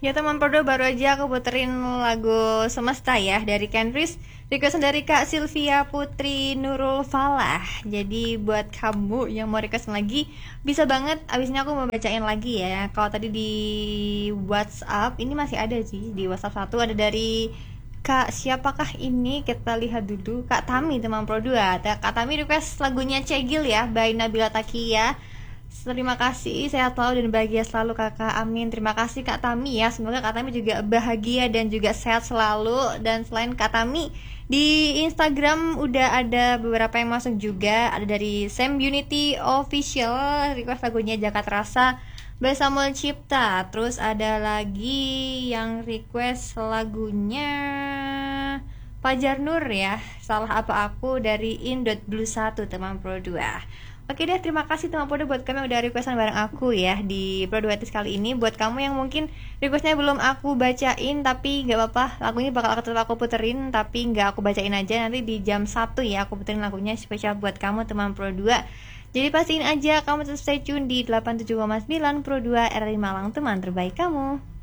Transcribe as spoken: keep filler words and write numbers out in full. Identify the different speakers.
Speaker 1: Ya teman Prodo, baru aja aku puterin lagu Semesta ya dari Kenris, requestan dari Kak Sylvia Putri Nurul Falah. Jadi buat kamu yang mau request lagi, bisa banget. Abis ini aku mau bacain lagi ya. Kalau tadi di WhatsApp, ini masih ada sih. Di WhatsApp satu ada dari Kak, siapakah ini? Kita lihat dulu. Kak Tami teman Prodo. Kak Tami request lagunya Cegil ya by Nabila Takia. Terima kasih, sehat selalu dan bahagia selalu kakak, amin. Terima kasih Kak Tami ya, semoga Kak Tami juga bahagia dan juga sehat selalu. Dan selain Kak Tami, di Instagram udah ada beberapa yang masuk juga. Ada dari Sam Unity Official, request lagunya Jakarta Rasa by Samuel Cipta. Terus ada lagi yang request lagunya Fajar Nur ya, Salah Apa Aku dari in dot blue satu teman Pro dua. Oke deh, terima kasih teman Pro buat kamu yang udah requestan bareng aku ya di Pro dua kali ini. Buat kamu yang mungkin requestnya belum aku bacain, tapi gak apa-apa, lagunya bakal tetap aku puterin, tapi gak aku bacain aja. Nanti di jam satu ya aku puterin lagunya spesial buat kamu teman Pro dua. Jadi pastiin aja kamu tetap stay tune di delapan puluh tujuh koma sembilan Pro dua R I Malang, teman terbaik kamu.